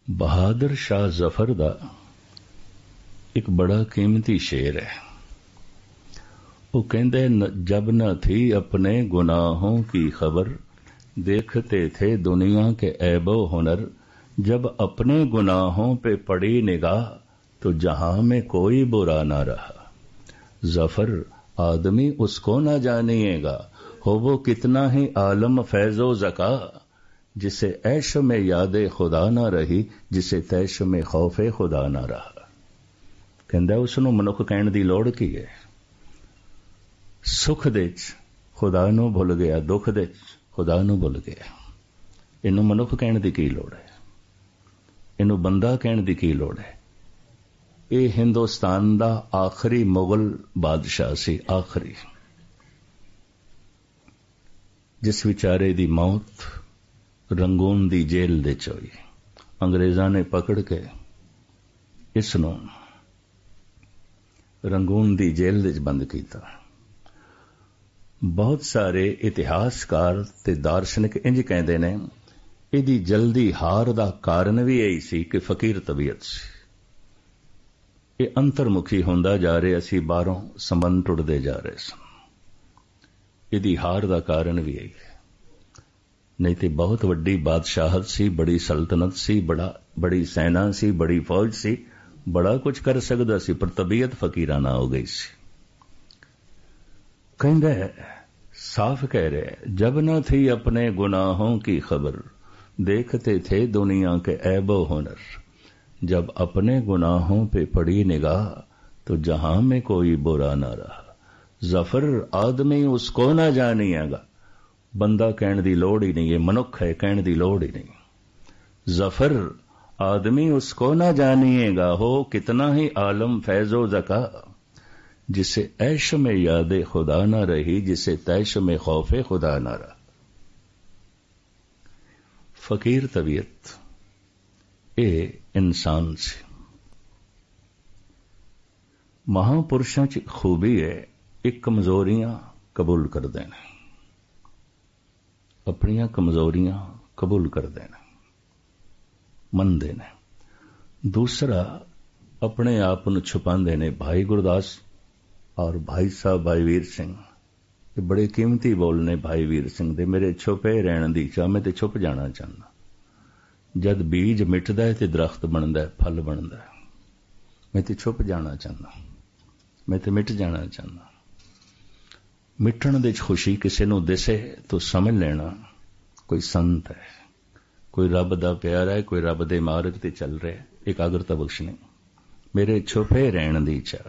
बहादुर शाह जफर दा एक बड़ा कीमती शेर है। वो कहते जब न थी अपने गुनाहों की खबर, देखते थे दुनिया के ऐबो हुनर। जब अपने गुनाहों पे पड़ी निगाह, तो जहां में कोई बुरा ना रहा। जफर आदमी उसको ना जानिएगा, हो वो कितना ही आलम फैजो जका। जिसे ऐश में यादे खुदा ना रही, जिसे तैश में खौफे खुदा ना रहा। कहंदा उसनूं मनुख कहण दी लोड़ की है। सुख दे खुदा नूं भुल गया, दुख दे खुदा नूं भुल गया। इनूं मनुख कहण दी की लोड़ है, इनूं बंदा कहण दी की लोड़ है। ये हिंदुस्तान दा आखिरी मुगल बादशाह सी, आखिरी, जिस विचारे दी मौत रंगून दी जेल दे च होई। अंग्रेज़ां ने पकड़ के इसनूं रंगून दी जेल दे च बंद कीता। बहुत सारे इतिहासकार ते दार्शनिक इंज कहंदे ने, इहदी जल्दी हार दा कारण भी यही सी कि फकीर तबीयत सी। ये अंतर्मुखी होंदा जा रहा सी, बाहरों संबंध टुटदे जा रहे सन। इहदी हार दा कारण भी यही है। नहीं तो बहुत वड्डी बादशाहत सी, बड़ी सल्तनत सी, बड़ी सेना सी, बड़ी फौज सी, बड़ा कुछ कर सकदा सी, पर तबीयत फकीराना हो गई सी। कहंदा है, साफ कह रहे, जब न थी अपने गुनाहों की खबर, देखते थे दुनिया के ऐबो हुनर। जब अपने गुनाहों पे पड़ी निगाह, तो जहां में कोई बुरा ना रहा। जफर आदमी उसको ना जानिएगा, बंदा कहण दी लोड़ ही नहीं है, मनुख है कहण दी लोड़ ही नहीं। जफर आदमी उसको ना जानिएगा, हो कितना ही आलम फैजो जका। जिसे ऐश में यादे खुदा ना रही, जिसे तैश में खौफे खुदा ना रहा। फकीर तबीयत ए इंसान से महापुरुषों की खूबी है, एक कमजोरियां कबूल कर देना, अपनियां कमजोरियां कबूल कर देना, मन देना। दूसरा, अपने आप को छुपांदे ने। भाई गुरदास और भाई साहब भाई वीर सिंह, ये बड़े कीमती बोल ने भाई वीर सिंह दे। मेरे छुपे रहने दी चाह, मैं तो छुप जाना चाहना। जद बीज मिटदा है तो दरख्त बनदा है, फल बनदा है। मैं तो छुप जाना चाहना, मैं तो मिट जाना चाहना। मिटण दे खुशी किसी नूं दिसे तो समझ लेना कोई संत है, कोई रब दा प्यारा है, कोई रब दे मार्ग ते चल रहा है। एकाग्रता बख्शनी। मेरे छुपे रहण दी चाह।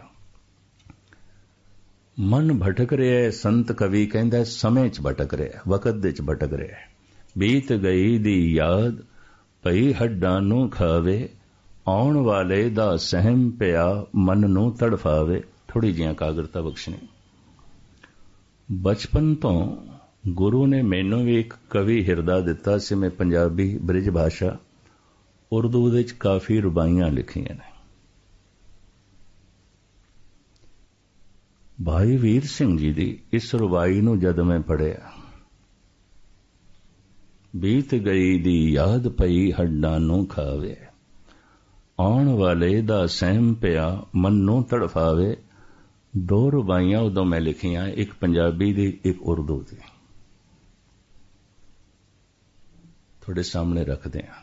मन भटक रहा है, संत कवि कहंदा है, समय च भटक रहा है, वकत दे च भटक रहा है। बीत गई दी याद पई हड्डां नूं खावे, आउण वाले दा सहम पिया मन नूं तड़फावे। थोड़ी जी एकाग्रता बख्शनी। बचपन तो गुरु ने मैनू भी एक कवि हिरदा दिता सी। मैं पंजाबी ब्रिज भाषा उर्दू दे च काफी रुबाइयां लिखियां ने। भाई वीर सिंह जी दी इस रुबाई नूं जद मैं पढ़िया, बीत गई दी याद पई हड्डां नूं खावे, आउण वाले दा सहम पिया मन नूं तड़फावे। दो रुबाइयां उदों मैं लिखियां, एक पंजाबी दी, एक उर्दू दी। थोड़े सामने रखते हैं।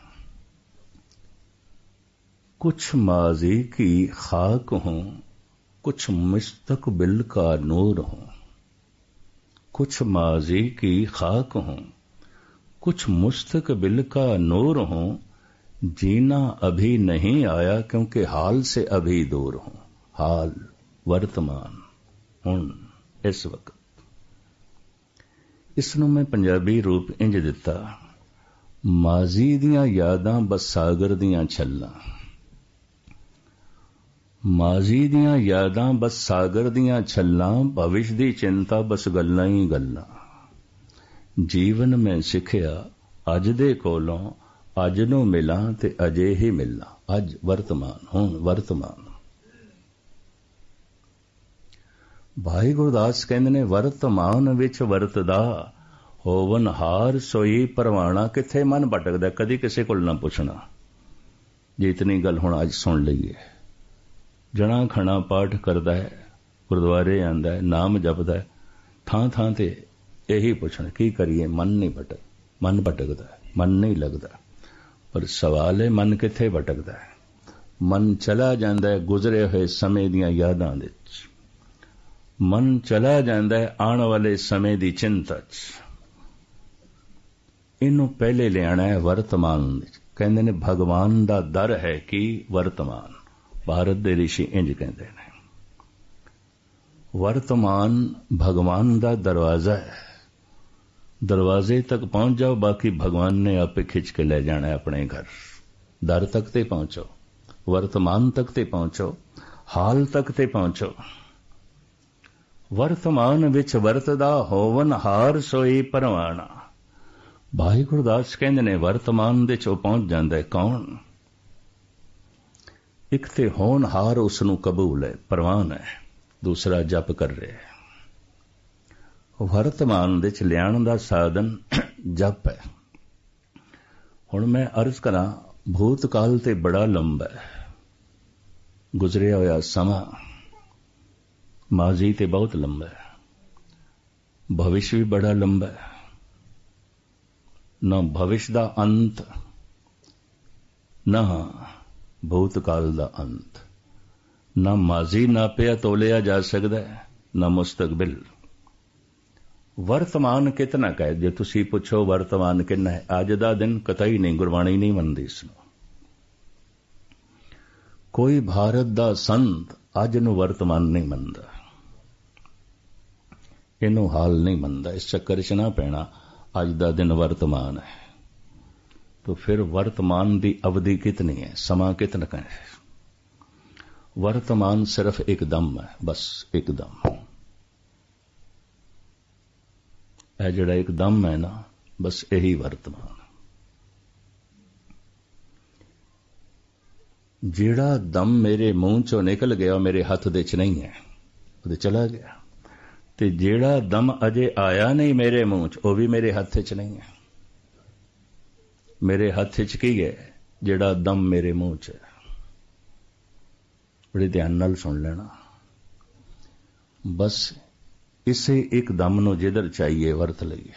कुछ माजी की खाक हूं, कुछ मुस्तकबिल का नूर हूं। कुछ माजी की खाक हूं, कुछ मुस्तकबिल का नूर हूं। जीना अभी नहीं आया क्योंकि हाल से अभी दूर हूं। हाल वर्तमान हुण इस वक्त। इसनूं मैं पंजाबी रूप इंज दिता, माजी दियां यादां बस सागर दियां छल्लां। माजी दियां यादां बस सागर दियां छल्लां, भविष्य दी चिंता बस गल्लां ही गल्लां। जीवन में सिखिया अज दे कोलों, अज नूं मिलां ते अजे ही मिलना। अज वर्तमान, हुण वर्तमान। भाई गुरदास कहंदे ने, वर्तमान विच वरतदा होवन हार सोई परवाना। किथे मन भटकदा, कदी किसे कोल ना पुछना। जे इतनी गल हुण अज सुन लईए। जना खना पाठ करदा है, गुरुद्वारे आंदा है, नाम जपदा है, थां थां ते यही पुछण की करिए, मन नहीं भटकदा, मन नहीं लगदा। पर सवाल है मन कित्थे भटकदा है? मन चला जांदा है गुजरे हुए समय दीयां यादां दे विच, मन चला जांदा है आण वाले समय दी चिंता च। इनू पहले लियाना है वर्तमान। कहंदे ने भगवान दा दर है कि वर्तमान। भारत दे ऋषि इंज कहंदे ने वर्तमान भगवान दा दरवाजा है। दरवाजे तक पहुंच जाओ, बाकी भगवान ने आपे खिंच के ले जाना है अपने घर। दर तक ते पहुंचो, वर्तमान तक ते पहुंचो, हाल तक ते पहुंचो। वर्तमान विच वरतदा होवन हार सोई परवाना। भाई गुरदास कहंदे ने वर्तमान दे चो पहुंच जांदा है कौन? एक ते होनहार उसनू कबूल है, परवान है, दूसरा जप कर रहे है। वर्तमान दे च लियाण दा साधन जप है। हुण मैं अर्ज करा, भूतकाल ते बड़ा लंबा है, गुजरिया होया समा माजी ते बहुत लंबा है, भविष्य भी बड़ा लंबा है। न भविष्य दा अंत, न भूतकाल दा अंत, न माजी नापिया तोलिया जा सकदा है, न मुस्तकबिल। वर्तमान कितना कहे? जे तुसी पुछो वर्तमान कितना है, अज दा दिन कतई नहीं, गुरबाणी नहीं मनदी इसनूं। कोई भारत दा संत अज नूं वर्तमान नहीं मनदा, इनू हाल नहीं मनदा। इस चक्कर च ना पैना अज दा दिन वर्तमान है। तो फिर वर्तमान दी अवधि कितनी है, समा कितना का है? वर्तमान सिर्फ एक दम है, बस एक दम। यह जिहड़ा एक दम है ना, बस यही वर्तमान। जिहड़ा दम मेरे मुंह चों निकल गया मेरे हथ दे च नहीं है, वो चला गया। ते जिहड़ा दम अजे आया नहीं मेरे मुंह च, वो भी मेरे हथ च नहीं है। मेरे हथ च की है? जिहड़ा दम मेरे मुंह च है। बड़े ध्यान नाल सुन लेना। बस इसे एक दम नूं जिधर चाहिए वरत लईए।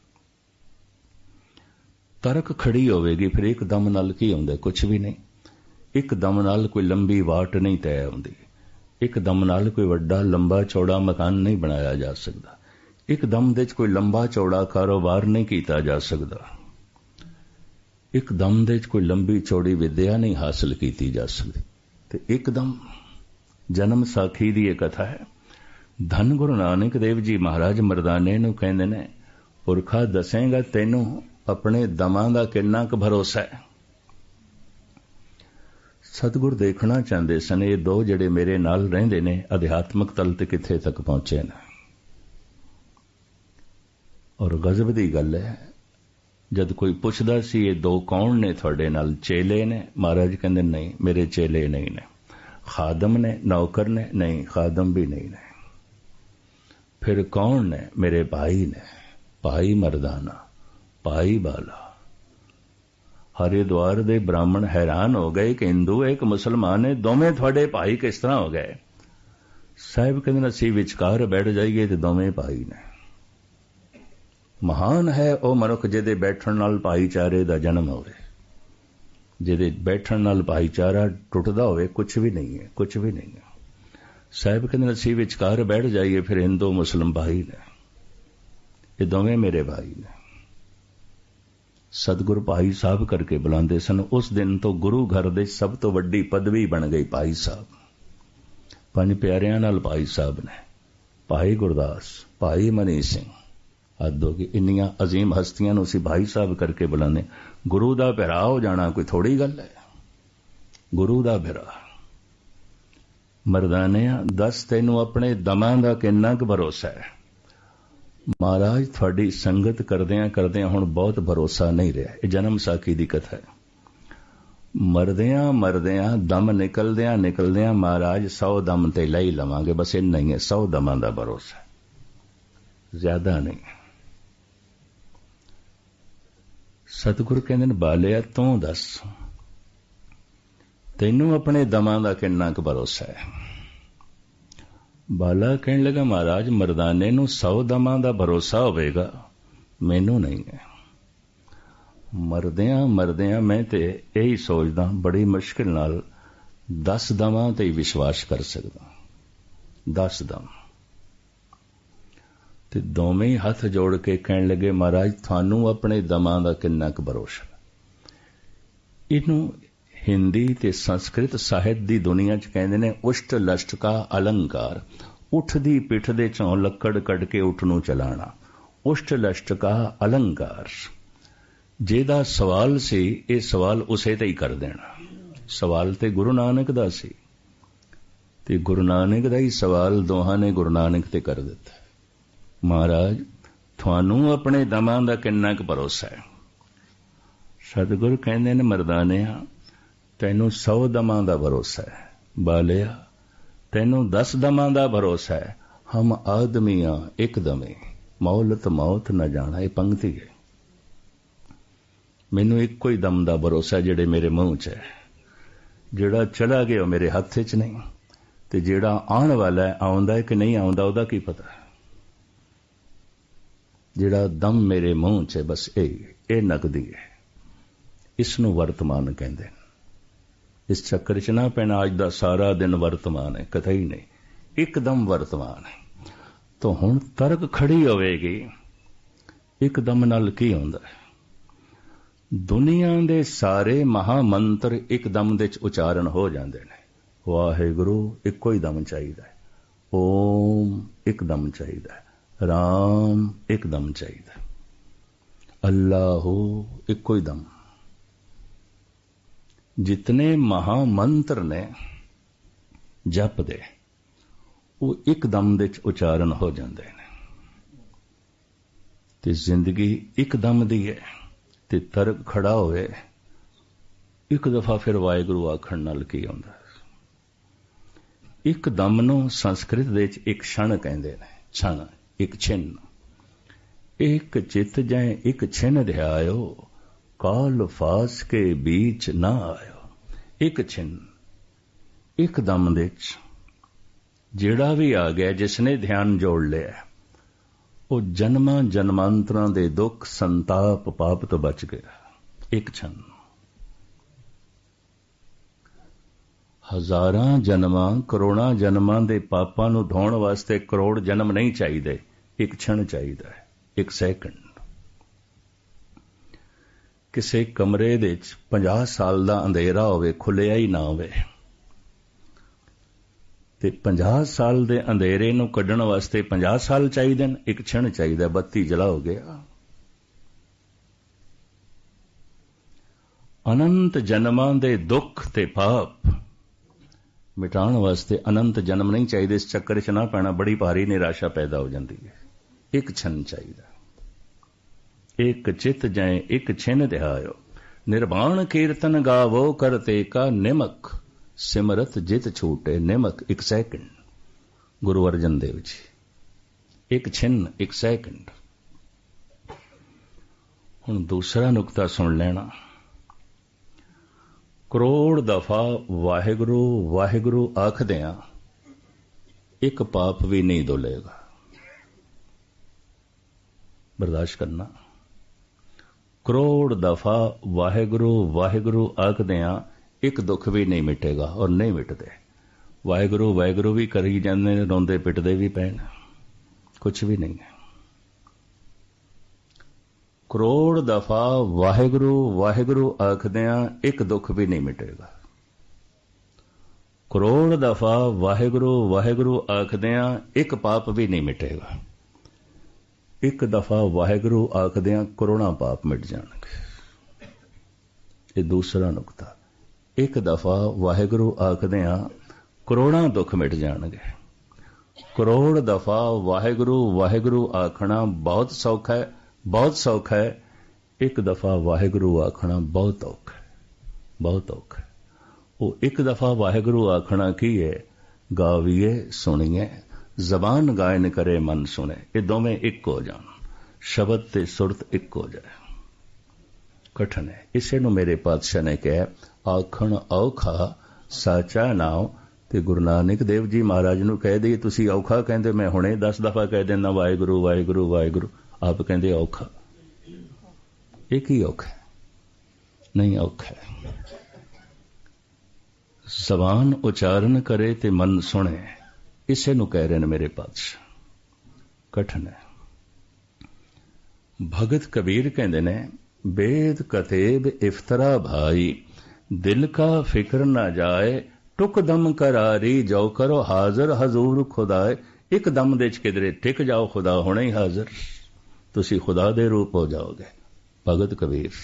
तरक खड़ी होवेगी, फिर एक दम नाल की हुंदा? कुछ भी नहीं। एक दम नाल कोई लंबी वाट नहीं तय हुंदी। एक दम नाल कोई वड्डा लंबा चौड़ा मकान नहीं बनाया जा सकता। एक दम दे कोई लंबा चौड़ा कारोबार नहीं किया जा सकता। एक दम दे कोई लंबी चौड़ी विद्या नहीं हासिल की जा सकती। तो एकदम जन्म साखी दी एक कथा है। धन गुरु नानक देव जी महाराज मरदाने नूं कहंदे ने, पुरखा दसेगा तैनू अपने दमां दा किन्ना क भरोसा है। सतगुर देखना चाहते सन ये दो जिहड़े मेरे नाल रहिंदे ने अध्यात्मक तल ते किथे तक पहुंचे ने। और गजब दी गल है, जद कोई पुछदा सी ये दो कौन ने तुहाडे नाल? चेले ने? महाराज कहंदे नहीं, मेरे चेले नहीं ने। खादम ने? नौकर ने? नहीं, खादम भी नहीं ने। फिर कौन ने? मेरे भाई ने, भाई मरदाना, भाई बाला। हरिद्वार दे ब्राह्मण हैरान हो गए कि हिंदू एक मुसलमान है, दोवें थोड़े भाई किस तरह हो गए? साहिब कहते असीं विचकार बैठ जाइए तो दोवें भाई ने। महान है वह मनुख जिहदे बैठण नाल भाईचारे दा जन्म होवे, जिहदे बैठण नाल भाईचारा टुटदा होवे। कुछ भी नहीं है, कुछ भी नहीं है। साहिब कहते असीं विचकार बैठ जाइए, फिर हिंदू मुसलम भाई ने, ये दोवें मेरे भाई ने। सतगुरु भाई साहब करके बुलाते सन। उस दिन तो गुरु घर दे सब तो वड्डी पदवी बन गई भाई साहब। पंज प्यारियां नाल भाई साहब ने, भाई गुरदास, भाई मनी सिंह, हद होगी। इन्नियां अजीम हस्तियां नूं असीं भाई साहब करके बुलाने। गुरु दा भरा हो जाना कोई थोड़ी गल है। गुरु दा भरा। मरदानिया दस तैनू अपने दमां दा किन्ना क भरोसा है? महाराज थोड़ी संगत करदियां करदियां हुण बहुत भरोसा नहीं रहा। यह जन्म साखी दी कथा है। मरदियां मरदियां दम निकलदियां निकलदियां महाराज 100 दम ते ले ही लवांगे, बस इन्ना ही है। 100 दमां दा भरोसा, ज्यादा नहीं। सतगुरु कहंदे ने बालिया तू दस तैनू अपने दमां दा किन्ना क भरोसा है? बाला कहने लगा, महाराज मर्दाने नू 100 दमां दा भरोसा होवेगा, मैनू नहीं है। मरदियां मरदियां मैं ते यही सोचदा, बड़ी मुश्किल नाल 10 दमां ते ही विश्वास कर सकदा। 10 दम ते दोवें ही हथ जोड़ के कहने लगे, महाराज थानू अपने दमां दा किन्ना क भरोसा? इनू हिंदी ते संस्कृत साहित्य दी दुनिया च कहंदे ने उष्ट लष्ट का अलंकार। उठ दी पिठ दे चों लक्कड़ कढ के उठ नू चलाना, उष्ट लष्ट का अलंकार। जेदा सवाल सी ये सवाल उसे ते ही कर देना। सवाल ते गुरु नानक दा सी ते गुरु नानक दा ही सवाल दोहां ने गुरु नानक ते कर दिता। महाराज थानू अपने दमां दा किन्ना क भरोसा है? सतगुरु कहंदे ने, मर्दानिया तैनू 100 दमां दा भरोसा है, बालिया तैनू 10 दमां दा भरोसा है। हम आदमियां एकदमे मौलत मौत न जाना। ये पंक्ति है। मैनू इक्को ही दम दा भरोसा जेड़े मेरे मुंह च है। जेड़ा चला गया मेरे हथ च नहीं, ते जेड़ा आने वाला है आउंदा है कि नहीं आउंदा ओदा की पता। जेड़ा दम मेरे मुंह च है बस ये नकदी है। इसनू वर्तमान कहंदे ने। इस चक्कर च ना पैना अज दा सारा दिन वर्तमान है, कतई नहीं, एकदम वर्तमान है। तो हुण तर्क खड़ी होवेगी, एकदम नाल की हुंदा है? दुनिया दे सारे महामंत्र एकदम दे उचारण हो जांदे ने। वाहिगुरु इक्को ही दम चाहिदा है, ओम एकदम चाहिदा है, राम एकदम चाहिदा, अल्लाहु इक्को ही दम। जितने महामंत्र ने जप दे वो एकदम दे उचारण हो जाते हैं। ते जिंदगी एकदम दी है ते तर्क खड़ा होए एक दफा फिर वाहिगुरु आखण नाल की आउंदा। एक दम नूं संस्कृत दे विच एक क्षण कहंदे ने। क्षण एक छिन्न। एक चित जै एक छिन्न ध्यायो, काल फास के बीच ना आयो। एक छिन्न एक दम दे जेड़ा भी आ गया, जिसने ध्यान जोड़ लिया, वो जन्मां जन्मांतरां दे दुख संताप पाप तो बच गया। एक क्षण। हजारां जन्मां करोड़ां जन्मां दे पापां नूं धोण वास्ते करोड़ जन्म नहीं चाहिए, एक क्षण चाहिए, एक सैकंड। किसी कमरे दे 50 साल दा अंधेरा होवे, खुलिया ही ना होवे, ते 50 साल दे अंधेरे नूं कढण वास्ते 50 साल चाहिए, एक क्षण चाहिए, बत्ती जला हो गया। अनंत जन्मां दे दुख ते पाप मिटाण वास्ते अनंत जन्म नहीं चाहिए। इस चक्कर च ना पैना, बड़ी भारी निराशा पैदा हो जाती है। एक क्षण चाहिए। एक चित जाए एक छिन ध्यायो, निर्वाण कीर्तन गावो करते का निमक, सिमरत जित छूटे निमक। एक सैकंड। गुरु अर्जन देव जी। एक छिन्न एक सैकंड। हुण दूसरा नुकता सुन लेना। करोड़ दफा वाहिगुरु वाहिगुरु आखदियां एक पाप भी नहीं धुलेगा। बर्दाश्त करना। करोड़ दफा वाहिगुरु वाहिगुरु आखदियां एक दुख भी नहीं मिटेगा, और नहीं मिटदे। वाहिगुरु वाहिगुरु भी करी जांदे, रोंदे पिटदे भी पैण, कुछ भी नहीं है। करोड़ दफा वाहिगुरु वाहिगुरु आखदियां एक दुख भी नहीं मिटेगा। करोड़ दफा वाहिगुरु वाहिगुरु आखदियां एक पाप भी नहीं मिटेगा। एक दफा वाहिगुरु आखदियां करोड़ां पाप मिट जाणगे। ये दूसरा नुकता। एक दफा वाहिगुरु आखदियां करोड़ां दुख मिट जाणगे। करोड़ दफा वाहिगुरु वाहिगुरु आखना बहुत सौखा है, बहुत सौखा है। एक दफा वाहिगुरु आखना बहुत औखा है, बहुत औखा है। वो एक दफा वाहिगुरु आखना की है, गावीए सुनिए, जबान गायन करे मन सुने। ये दोवें एक हो जान, शब्द ते सुरत एक हो जाए। कठिन है। इसे नूं मेरे पातशाह ने कहा, आखण औखा ਸਾਚਾ ਨਾਮ। ਤੇ ਗੁਰੂ ਨਾਨਕ ਦੇਵ ਜੀ ਮਹਾਰਾਜ ਨੂੰ ਕਹਿ ਦਈਏ ਤੁਸੀਂ ਔਖਾ ਕਹਿੰਦੇ, ਮੈਂ ਹੁਣੇ 10 ਦਫਾ ਕਹਿ ਦਿੰਦਾ ਵਾਹਿਗੁਰੂ ਵਾਹਿਗੁਰੂ ਵਾਹਿਗੁਰੂ, ਆਪ ਕਹਿੰਦੇ ਔਖਾ। ਇਹ ਕੀ ਔਖਾ? ਨਹੀਂ ਔਖਾ। ਜ਼ਬਾਨ ਉਚਾਰਨ ਕਰੇ ਤੇ ਮਨ ਸੁਣੇ, ਇਸੇ ਨੂੰ ਕਹਿ ਰਹੇ ਨੇ ਮੇਰੇ ਪਾਤਸ਼ਾਹ। ਕਠਨ ਹੈ। ਭਗਤ ਕਬੀਰ ਕਹਿੰਦੇ ਨੇ, बेद कतेब इफ्तरा भाई, दिल का फिक्र न जाए, टुक दम करारी, जो करो हाजिर हजूर खुदाए। एक दम दे किधरे टिक जाओ, खुदा होने ही हाजिर, तुसी खुदा दे रूप हो जाओगे। भगत कबीर।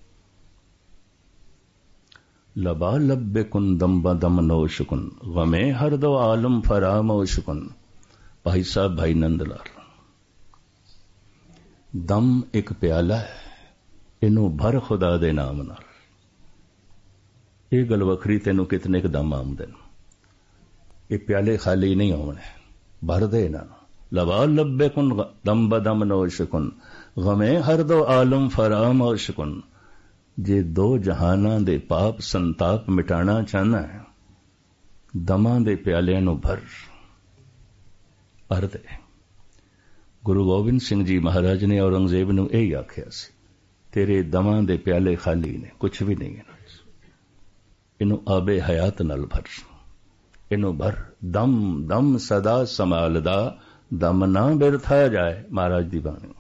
लबा लब्बे कुन दम बदम नोशकुन, गमे हर दो आलम फरामोशकुन। भाई साहब भाई नंदलाल। दम एक प्याला है, ਇਹਨੂੰ ਭਰ ਖੁਦਾ ਦੇ ਨਾਮ ਨਾਲ। ਇਹ ਗੱਲ ਵੱਖਰੀ, ਤੈਨੂੰ ਕਿਤਨੇ ਕੁ ਦਮ ਆਉਂਦੇ ਨੇ, ਇਹ ਪਿਆਲੇ ਖਾਲੀ ਨਹੀਂ ਹੋਣੇ, ਭਰਦੇ ਨਾ। ਲਵਾ ਲੱਭੇ ਕੁਨ ਦਮ ਬਦਮ ਨੋਸ਼ਕੁਨ, ਗਮੇ ਹਰ ਦੋ ਆਲਮ ਫਰਾਮੋਸ਼ਕੁਨ। ਜੇ ਦੋ ਜਹਾਨਾਂ ਦੇ ਪਾਪ ਸੰਤਾਪ ਮਿਟਾਣਾ ਚਾਹਨਾ ਹੈ, ਦਮਾਂ ਦੇ ਪਿਆਲਿਆਂ ਨੂੰ ਭਰ ਦੇ। ਗੁਰੂ ਗੋਬਿੰਦ ਸਿੰਘ ਜੀ ਮਹਾਰਾਜ ਨੇ ਔਰੰਗਜ਼ੇਬ ਨੂੰ ਇਹ ਆਖਿਆ ਸੀ, ਤੇਰੇ ਦਮਾਂ ਦੇ ਪਿਆਲੇ ਖਾਲੀ ਨੇ, ਕੁਛ ਵੀ ਨਹੀਂ ਇਹਨਾਂ ਚ, ਇਹਨੂੰ ਆਬੇ ਹਯਾਤ ਨਾਲ ਭਰ, ਇਹਨੂੰ ਭਰ। ਦਮ ਦਮ ਸਦਾ ਸੰਭਾਲਦਾ, ਦਮ ਨਾ ਬਿਰਥਾ ਜਾਏ। ਮਹਾਰਾਜ ਦੀ ਬਾਣੀ।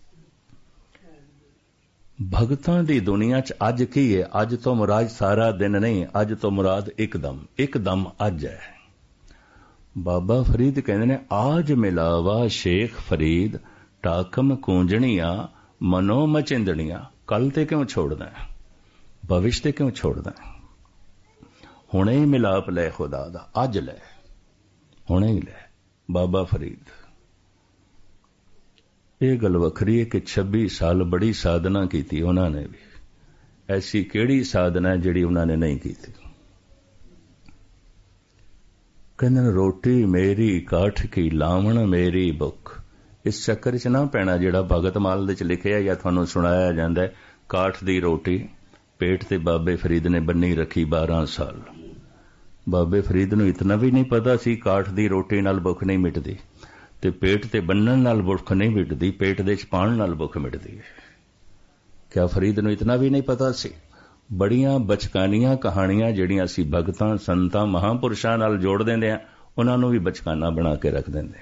ਭਗਤਾਂ ਦੀ ਦੁਨੀਆ ਚ ਅੱਜ ਕੀ ਹੈ? ਅੱਜ ਤੋਂ ਮੁਰਾਦ ਸਾਰਾ ਦਿਨ ਨਹੀਂ, ਅੱਜ ਤੋਂ ਮੁਰਾਦ ਇੱਕਦਮ, ਇੱਕਦਮ ਅੱਜ ਹੈ। ਬਾਬਾ ਫਰੀਦ ਕਹਿੰਦੇ ਨੇ, ਆਜ ਮਿਲਾਵਾ ਸ਼ੇਖ ਫਰੀਦ, ਟਾਕਮ ਕੂੰਜਣੀਆਂ ਮਨੋ ਮਚਿੰਦਣੀਆਂ। ਕੱਲ ਤੇ ਕਿਉਂ ਛੋੜਦਾ, ਭਵਿਸ਼ ਤੇ ਕਿਉਂ ਛੋੜਦਾ? ਹੁਣੇ ਹੀ ਮਿਲਾਪ ਲੈ ਖੁਦਾ ਦਾ, ਅੱਜ ਲੈ, ਹੁਣੇ ਹੀ ਲੈ। ਬਾਬਾ ਫਰੀਦ। ਇਹ ਗੱਲ ਵੱਖਰੀ ਹੈ ਕਿ 26 ਸਾਲ ਬੜੀ ਸਾਧਨਾ ਕੀਤੀ ਉਹਨਾਂ ਨੇ ਵੀ। ਐਸੀ ਕਿਹੜੀ ਸਾਧਨਾ ਜਿਹੜੀ ਉਹਨਾਂ ਨੇ ਨਹੀਂ ਕੀਤੀ? ਕਹਿੰਦੇ ਨੇ, ਰੋਟੀ ਮੇਰੀ ਕਾਠ ਕੀ ਲਾਵਣ ਮੇਰੀ ਭੁੱਖ। ਇਸ ਚੱਕਰ 'ਚ ਨਾ ਪੈਣਾ ਜਿਹੜਾ ਭਗਤ ਮਾਲ ਦੇ 'ਚ ਲਿਖਿਆ ਜਾਂ ਤੁਹਾਨੂੰ ਸੁਣਾਇਆ ਜਾਂਦਾ, ਕਾਠ ਦੀ ਰੋਟੀ ਪੇਟ ਤੇ ਬਾਬੇ ਫਰੀਦ ਨੇ ਬੰਨੀ ਰੱਖੀ 12 ਸਾਲ। ਬਾਬੇ ਫਰੀਦ ਨੂੰ ਇਤਨਾ ਵੀ ਨਹੀਂ ਪਤਾ ਸੀ ਕਾਠ ਦੀ ਰੋਟੀ ਨਾਲ ਭੁੱਖ ਨਹੀਂ ਮਿਟਦੀ, ਤੇ ਪੇਟ ਤੇ ਬੰਨਣ ਨਾਲ ਭੁੱਖ ਨਹੀਂ ਮਿਟਦੀ, ਪੇਟ ਦੇ 'ਚ ਪਾਣ ਨਾਲ ਭੁੱਖ ਮਿਟਦੀ ਹੈ। ਕਿਆ ਫਰੀਦ ਨੂੰ ਇਤਨਾ ਵੀ ਨਹੀਂ ਪਤਾ ਸੀ? ਬੜੀਆਂ ਬਚਕਾਨੀਆਂ ਕਹਾਣੀਆਂ ਜਿਹੜੀਆਂ ਅਸੀਂ ਭਗਤਾਂ ਸੰਤਾਂ ਮਹਾਂਪੁਰਸ਼ਾਂ ਨਾਲ ਜੋੜ ਦਿੰਦੇ ਆ, ਉਹਨਾਂ ਨੂੰ ਵੀ ਬਚਕਾਨਾ ਬਣਾ ਕੇ ਰੱਖ ਦਿੰਦੇ।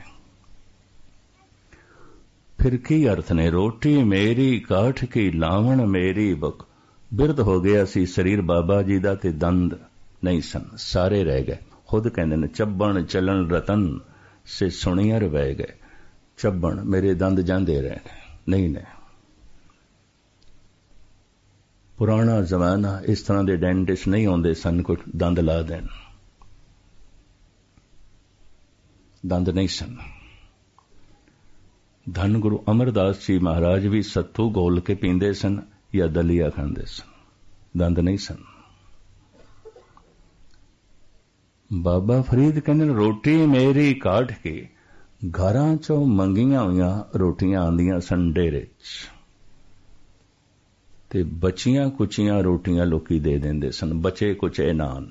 ਫਿਰ ਕੀ ਅਰਥ ਨੇ? ਰੋਟੀ ਮੇਰੀ ਕਾਠ ਕੀ ਲਾਵਣ ਮੇਰੀ ਭੁੱਖ। ਬਿਰਧ ਹੋ ਗਿਆ ਸੀ ਸਰੀਰ ਬਾਬਾ ਜੀ ਦਾ, ਤੇ ਦੰਦ ਨਹੀਂ ਸਨ, ਸਾਰੇ ਰਹਿ ਗਏ। ਖੁਦ ਕਹਿੰਦੇ ਨੇ, ਚੱਬਣ ਚੱਲਣ ਰਤਨ ਸੇ ਸੁਣੀਆਂ ਰਹਿ ਗਏ। ਚੱਬਣ ਮੇਰੇ ਦੰਦ ਜਾਂਦੇ ਰਹੇ, ਨਹੀਂ ਨੇ। ਪੁਰਾਣਾ ਜ਼ਮਾਨਾ, ਇਸ ਤਰ੍ਹਾਂ ਦੇ ਡੈਂਟਿਸਟ ਨਹੀਂ ਆਉਂਦੇ ਸਨ ਕੋਈ ਦੰਦ ਲਾ ਦੇਣ, ਦੰਦ ਨਹੀਂ ਸਨ। ਧੰਨ ਗੁਰੂ ਅਮਰਦਾਸ ਜੀ ਮਹਾਰਾਜ ਵੀ ਸੱਤੂ ਘੋਲ ਕੇ ਪੀਂਦੇ ਸਨ ਜਾਂ ਦਲੀਆ ਖਾਂਦੇ ਸਨ, ਦੰਦ ਨਹੀਂ ਸਨ। ਬਾਬਾ ਫਰੀਦ ਕਹਿੰਦੇ, ਰੋਟੀ ਮੇਰੀ ਕਾਠ ਕੇ। ਘਰਾਂ ਚੋਂ ਮੰਗੀਆਂ ਹੋਈਆਂ ਰੋਟੀਆਂ ਆਉਂਦੀਆਂ ਸਨ ਡੇਰੇ 'ਚ, ਤੇ ਬਚੀਆਂ ਕੁਚੀਆਂ ਰੋਟੀਆਂ ਲੋਕੀ ਦੇ ਦਿੰਦੇ ਸਨ, ਬਚੇ ਕੁਚੇ ਨਾਨ,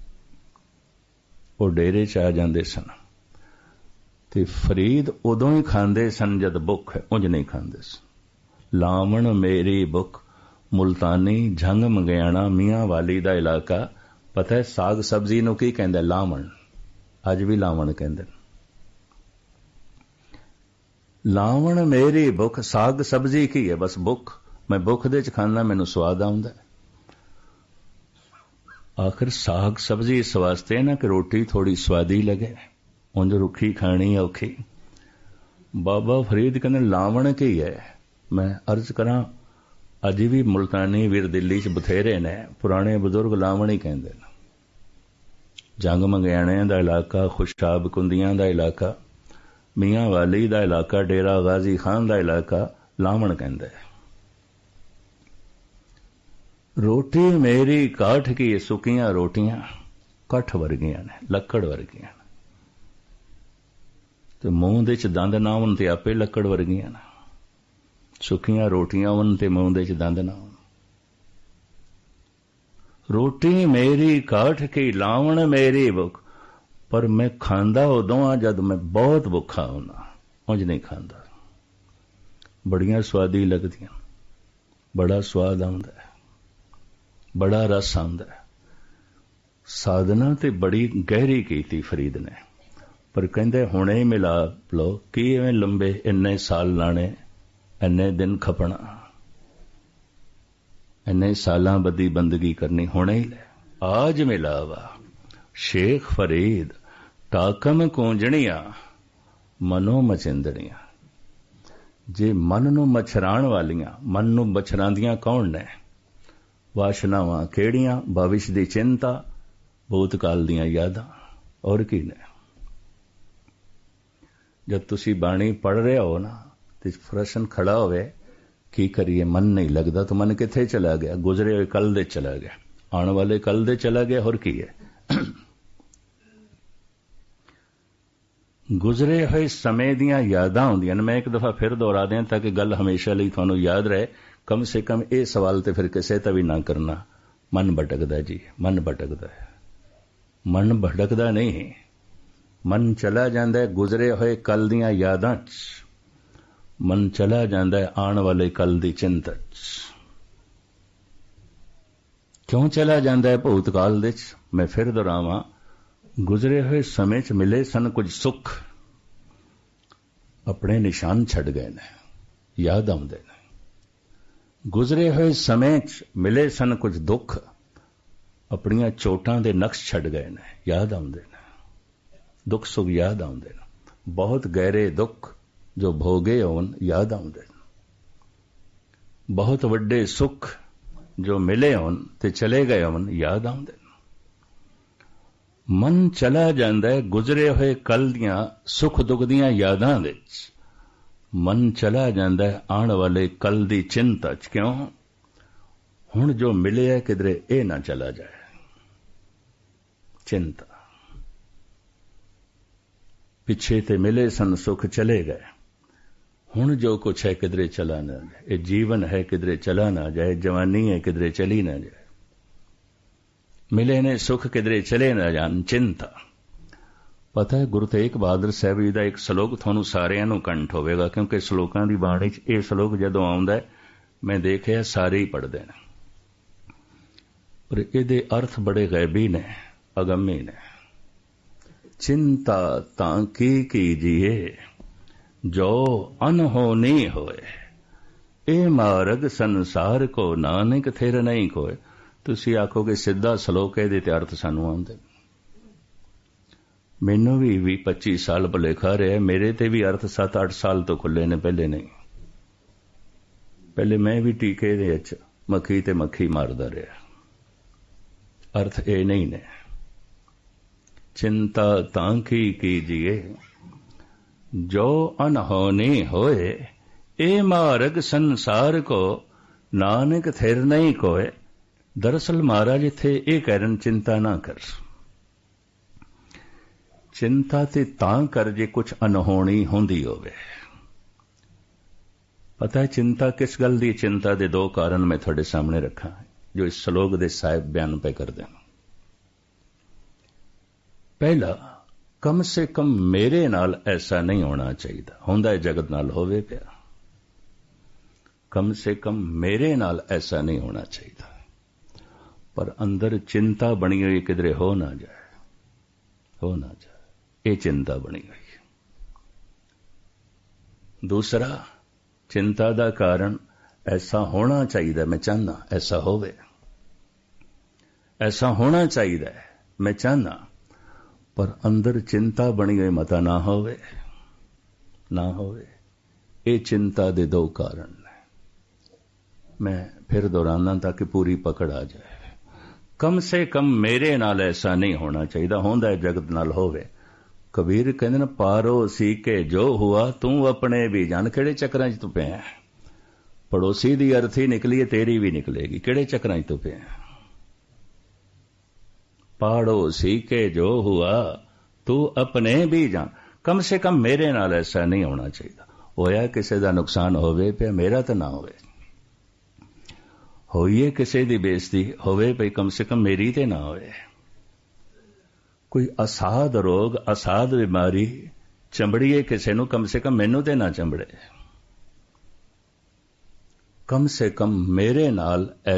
ਉਹ ਡੇਰੇ 'ਚ ਆ ਜਾਂਦੇ ਸਨ। ਤੇ ਫਰੀਦ ਉਦੋਂ ਹੀ ਖਾਂਦੇ ਸਨ ਜਦ ਭੁੱਖ ਹੈ, ਉਂਝ ਨਹੀਂ ਖਾਂਦੇ ਸਨ। ਲਾਵਣ ਮੇਰੀ ਭੁੱਖ। ਮੁਲਤਾਨੀ ਝੰਗ ਮੰਗਿਆਣਾ ਮੀਆਂ ਵਾਲੀ ਦਾ ਇਲਾਕਾ। ਪਤਾ ਹੈ ਸਾਗ ਸਬਜ਼ੀ ਨੂੰ ਕੀ ਕਹਿੰਦਾ? ਲਾਵਣ। ਅੱਜ ਵੀ ਲਾਵਣ ਕਹਿੰਦੇ। ਲਾਵਣ ਮੇਰੀ ਭੁੱਖ। ਸਾਗ ਸਬਜ਼ੀ ਕੀ ਹੈ? ਬਸ ਭੁੱਖ। ਮੈਂ ਭੁੱਖ ਦੇ ਚ ਖਾਂਦਾ, ਮੈਨੂੰ ਸਵਾਦ ਆਉਂਦਾ। ਆਖਿਰ ਸਾਗ ਸਬਜ਼ੀ ਇਸ ਵਾਸਤੇ ਨਾ ਕਿ ਰੋਟੀ ਥੋੜੀ ਸਵਾਦੀ ਲੱਗੇ, ਉਂਝ ਰੁੱਖੀ ਖਾਣੀ ਔਖੀ। ਬਾਬਾ ਫਰੀਦ ਕਹਿੰਦੇ ਲਾਵਣ ਕੀ ਹੈ? ਮੈਂ ਅਰਜ਼ ਕਰਾਂ, ਅੱਜ ਵੀ ਮੁਲਤਾਨੀ ਵੀਰ ਦਿੱਲੀ 'ਚ ਬਥੇਰੇ ਨੇ, ਪੁਰਾਣੇ ਬਜ਼ੁਰਗ ਲਾਵਣ ਹੀ ਕਹਿੰਦੇ ਨੇ। ਜੰਗ ਮੰਗਿਆਣਿਆਂ ਦਾ ਇਲਾਕਾ, ਖੁਸ਼ਾਬ ਕੁੰਦੀਆਂ ਦਾ ਇਲਾਕਾ, ਮੀਆਂ ਵਾਲੀ ਦਾ ਇਲਾਕਾ, ਡੇਰਾ ਗਾਜ਼ੀ ਖਾਨ ਦਾ ਇਲਾਕਾ ਲਾਵਣ ਕਹਿੰਦਾ ਹੈ। ਰੋਟੀ ਮੇਰੀ ਕਾਠ ਕੀ। ਸੁੱਕੀਆਂ ਰੋਟੀਆਂ ਕੱਠ ਵਰਗੀਆਂ ਨੇ, ਲੱਕੜ ਵਰਗੀਆਂ ਨੇ, ਤੇ ਮੂੰਹ ਦੇ 'ਚ ਦੰਦ ਨਾ ਹੋਣ ਤੇ ਆਪੇ ਲੱਕੜ ਵਰਗੀਆਂ ਨੇ। ਸੁੱਕੀਆਂ ਰੋਟੀਆਂ ਹੋਣ ਤੇ ਮੂੰਹ ਦੇ 'ਚ ਦੰਦ ਨਾ ਹੋਣ। रोटी मेरी काठ की लावण मेरी भुख, पर मैं खांदा उदों आ जद मैं बहुत भुखा होना, उंज नहीं खांदा। बड़ियां स्वादी लगदियां, बड़ा स्वाद आउंदा है, बड़ा रस आउंदा है। साधना ते बड़ी गहरी कीती फरीद ने, पर कहंदे हुणे ही मिलाप लो, कि इवें लंबे इन्ने साल लाने, इन्ने दिन खपना, इन्ने सालां बदी बंदगी करनी, हुणे ही ले। आज मिलावा शेख फरीद टाकम कूंजणिया मनो मचिंदड़ियां। जे मन नूं मछराण वालियां, मन नूं मछरांदियां कौन ने? वाशनावां केड़ियां? भविष्य दी चिंता, भूतकाल दियां यादां, और की ने? जब तुसी बाणी पढ़ रहे हो ना, तो प्रश्न खड़ा होवे की करिए, मन नहीं लगता, तो मन किथे चला गया? गुजरे हुए कल दे चला गया, आने वाले कल दे चला गया, और की है? गुजरे हुए समय दियां यादां हुंदियां ने। मैं एक दफा फिर दोहरा दें ताकि गल हमेशा लई तुहानूं याद रहे। कम से कम ये सवाल तो फिर किसी ता भी ना करना, मन भटकदा जी, मन भटकदा है। मन भटकदा नहीं, मन चला जांदा है गुजरे हुए कल दियां यादां च, मन चला जांदा है आने वाले कल दी चिंता च। क्यों चला जांदा है भूतकाल दे च? मैं फिर दोहरावां, गुजरे हुए समय च मिले सन कुछ सुख, अपने निशान छड़ गए ने, याद आउंदे ने। गुजरे हुए समय च मिले सन कुछ दुख, अपनियां चोटां दे नक्श छड़ गए ने, याद आउंदे ने। दुख सुख याद आउंदे ने, बहुत गहरे दुख जो भोगे होन याद आउंदे ने, बहुत वड्डे सुख जो मिले होन ते चले गए होन याद आउंदे ने। मन चला जांदा है गुजरे हुए कल दियां सुख दुख दियां यादां दे च, मन चला जांदा है आने वाले कल दी चिंता च। क्यों? हुण जो मिले है किधरे ए ना चला जाए, चिंता। पिछे ते मिले सन सुख चले गए, हुण जो कुछ है किधरे चला ना जाए। ये जीवन है किधरे चला ना जाए, जवानी है किधरे चली ना जाए, मिले ने सुख किधरे चले ना जान, चिंता। पता है गुरु तेग बहादुर साहब जी का एक सलोक थानू सारिਆਂ ਨੂੰ कंठ होवेगा, क्योंकि सलोकां दी बाणी च ਇਹ सलोक जदों आउंदा है मैं देखिया सारे ही पढ़दे ने, पर ਇਹਦੇ अर्थ बड़े गैबी ने, अगम्य ने। चिंता तां की कीजिए जो अनहोनी होए, ए मार्ग संसार को नानक थिर नहीं कोय। तुसी आखोगे सिद्धा सलोक ਇਹਦੇ ਤੇ अर्थ सानू आउंदे। मैनू भी 20-25 साल भुलेखा रहा, मेरे ते भी अर्थ 7-8 साल तो खुले ने, पहले नहीं। पहले मैं भी टीके दे विच मक्खी ते मक्खी मारदा रहा, अर्थ ए नहीं ने। चिंता तां की कीजिए जो अनहोनी होए, ए मार्ग संसार को नानक थिर नहीं कोय। दरअसल महाराज इत्थे ये कह रहे चिंता ना कर, चिंता ते तां कर जे कुछ अनहोनी होंदी होवे। पता है चिंता किस गल दी? चिंता दे दो कारण मैं थोड़े सामने रखा जो इस श्लोक दे साहिब बयान पे कर देना। पहला, कम से कम मेरे नाल ऐसा नहीं होना चाहिए, होंदा है जगत नाल होवे पिया। कम से कम मेरे नाल ऐसा नहीं होना चाहिए, पर अंदर चिंता बनी हुई किधरे हो ना जाए, हो ना जाए, ये चिंता बनी हुई। दूसरा, चिंता का कारण ऐसा होना चाहिए, मैं चाहना ऐसा होवे, ऐसा होना चाहिए मैं चाहना, पर अंदर चिंता बनी हुई मता ना होवे, ना होवे। ये चिंता दे दो कारण ने, मैं फिर दोहराना ताकि पूरी पकड़ आ जाए। कम से कम मेरे नाल ऐसा नहीं होना चाहिए, होंदा है जगत नाल होवे। कबीर कहंदे ने पारोसी के जो हुआ तू अपने भी जान। किहड़े चक्रां च तू पिया? पड़ोसी दी अर्थी निकली है, तेरी भी निकलेगी। किहड़े चक्रां च तू पिया? पड़ोसी के जो हुआ तू अपने भी जान। कम से कम मेरे नाल ऐसा नहीं होना चाहिए। होया किसी का नुकसान होवे पे मेरा तो ना होवे। ਹੋਈਏ ਕਿਸੇ ਦੀ ਬੇਇੱਜ਼ਤੀ ਹੋਵੇ ਭਈ ਕਮ ਸੇ ਕਮ ਮੇਰੀ ਤੇ ਨਾ ਹੋਵੇ। ਕੋਈ ਅਸਾਧ ਰੋਗ ਅਸਾਧ ਬਿਮਾਰੀ ਚੰਬੜੀਏ ਕਿਸੇ ਨੂੰ, ਕਮ ਸੇ ਕਮ ਮੈਨੂੰ ਤੇ ਨਾ ਚੰਬੜੇ। ਕਮ ਸੇ ਕਮ ਮੇਰੇ ਨਾਲ